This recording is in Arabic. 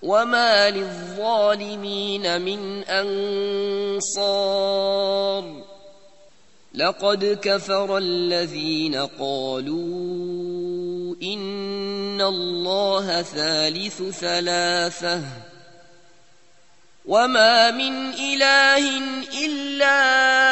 وما للظالمين من أنصار لقد كفر الذين قالوا إن الله ثالث ثلاثة وما من إله إلا